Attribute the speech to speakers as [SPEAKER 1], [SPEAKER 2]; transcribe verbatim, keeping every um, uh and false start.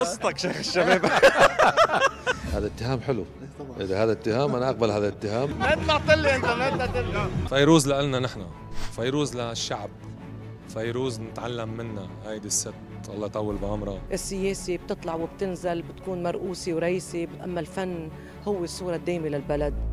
[SPEAKER 1] قصتك شيخ الشباب.
[SPEAKER 2] هذا اتهام حلو. إذا هذا اتهام أنا أقبل هذا الاتهام.
[SPEAKER 1] ما طلعت لي أنت، ما طلعت.
[SPEAKER 3] فيروز لنا نحن، فيروز للشعب، فيروز نتعلم منها. هيدي الست الله يطول بعمرها.
[SPEAKER 4] السياسة بتطلع وبتنزل، بتكون مرؤوسة ورئيسة، أما الفن هو الصورة الدايمة للبلد.